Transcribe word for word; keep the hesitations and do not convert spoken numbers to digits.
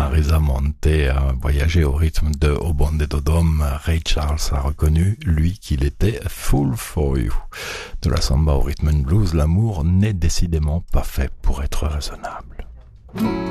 Marisa Monte a voyagé au rythme de Au bon des Dodom. Ray Charles a reconnu, lui, qu'il était full for you. De la samba au rhythm and blues, l'amour n'est décidément pas fait pour être raisonnable.